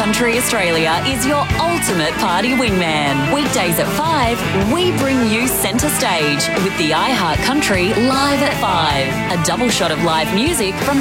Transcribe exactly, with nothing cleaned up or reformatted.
Country Australia is your ultimate party wingman. Weekdays at five, we bring you centre stage with the iHeart Country Live at five. A double shot of live music from